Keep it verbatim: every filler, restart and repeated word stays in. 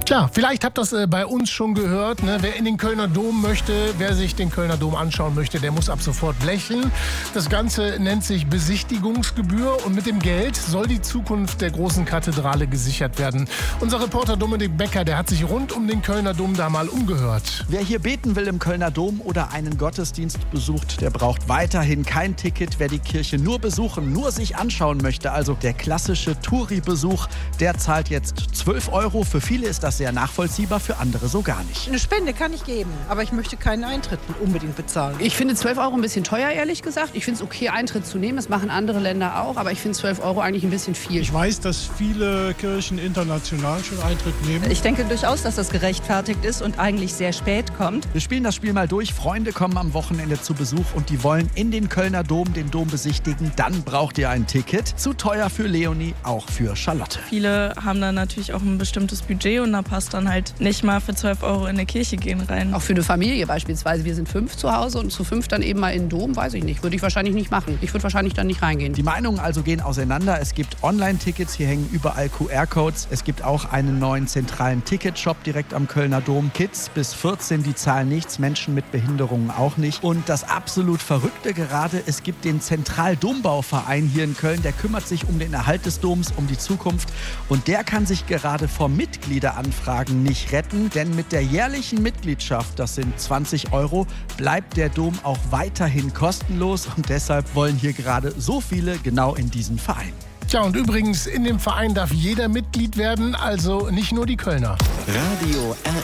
Tja, vielleicht habt ihr das äh, bei uns schon gehört. Ne? Wer in den Kölner Dom möchte, wer sich den Kölner Dom anschauen möchte, der muss ab sofort blechen. Das Ganze nennt sich Besichtigungsgebühr und mit dem Geld soll die Zukunft der großen Kathedrale gesichert werden. Unser Reporter Dominik Becker, der hat sich rund um den Kölner Dom da mal umgehört. Wer hier beten will im Kölner Dom oder einen Gottesdienst besucht, der braucht weiterhin kein Ticket. Wer die Kirche nur besuchen, nur sich anschauen möchte, also der klassische Touri-Besuch, der zahlt jetzt zwölf Euro. Für viele ist das sehr nachvollziehbar, für andere so gar nicht. Eine Spende kann ich geben, aber ich möchte keinen Eintritt unbedingt bezahlen. Ich finde zwölf Euro ein bisschen teuer, ehrlich gesagt. Ich finde es okay, Eintritt zu nehmen. Das machen andere Länder auch, aber ich finde zwölf Euro eigentlich ein bisschen viel. Ich weiß, dass viele Kirchen international schon Eintritt nehmen. Ich denke durchaus, dass das gerechtfertigt ist und eigentlich sehr spät kommt. Wir spielen das Spiel mal durch. Freunde kommen am Wochenende zu Besuch und die wollen in den Kölner Dom den Dom besichtigen. Dann braucht ihr ein Ticket. Zu teuer für Leonie, auch für Charlotte. Viele haben dann natürlich auch ein bestimmtes Budget und da passt dann halt nicht mal für zwölf Euro in eine Kirche gehen rein. Auch für eine Familie beispielsweise. Wir sind fünf zu Hause und zu fünf dann eben mal in den Dom, weiß ich nicht. Würde ich wahrscheinlich nicht machen. Ich würde wahrscheinlich dann nicht reingehen. Die Meinungen also gehen auseinander. Es gibt Online-Tickets, hier hängen überall Q R-Codes. Es gibt auch einen neuen zentralen Ticketshop direkt am Kölner Dom. Kids bis vierzehn, die zahlen nichts, Menschen mit Behinderungen auch nicht. Und das absolut Verrückte gerade, es gibt den Zentraldombauverein hier in Köln, der kümmert sich um den Erhalt des Doms, um die Zukunft. Und der kann sich gerade vor Mitgliederanfragen nicht retten, denn mit der jährlichen Mitgliedschaft, das sind zwanzig Euro, bleibt der Dom auch weiterhin kostenlos. Und deshalb wollen hier gerade so viele genau in diesen Verein. Tja, und übrigens, in dem Verein darf jeder Mitglied werden, also nicht nur die Kölner. Radio R